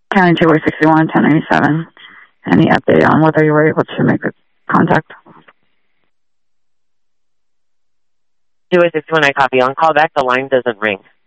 County 261, 1097. Any update on whether you were able to make a contact? 261, I copy. On call back, the line doesn't ring.